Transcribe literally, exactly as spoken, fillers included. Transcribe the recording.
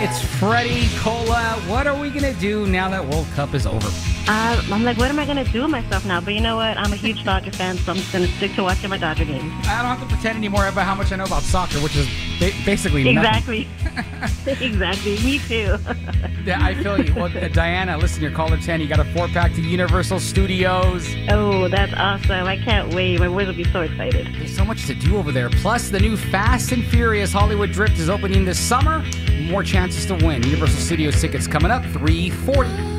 It's Freddie Cola. What are we going to do now that World Cup is over? Uh, I'm like, what am I going to do with myself now? But you know what? I'm a huge Dodger fan, so I'm just going to stick to watching my Dodger games. I don't have to pretend anymore about how much I know about soccer, which is ba- basically Exactly. Exactly. Me too. Yeah, I feel you. Well, uh, Diana, listen, you're caller ten. You got a four-pack to Universal Studios. Oh, that's awesome. I can't wait. My boys will be so excited. There's so much to do over there. Plus, the new Fast and Furious Hollywood Drift is opening this summer. More chances to win. Universal Studios tickets coming up, three forty.